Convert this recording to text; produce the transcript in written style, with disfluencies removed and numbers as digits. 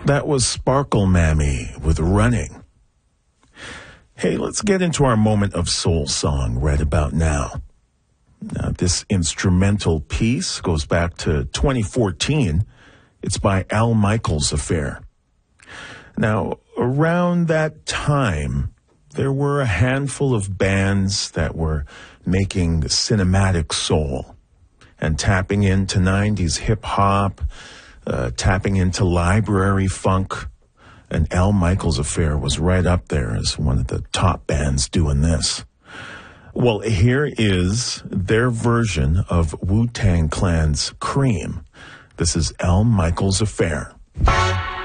That was Sparkle Mammy with Running. Hey, let's get into our moment of soul song right about now. Now, this instrumental piece goes back to 2014. It's by Al Michaels Affair. Now, around that time, there were a handful of bands that were making cinematic soul and tapping into 90s hip-hop, tapping into library funk, and Al Michaels Affair was right up there as one of the top bands doing this. Well, here is their version of Wu-Tang Clan's Cream. This is Al Michaels Affair.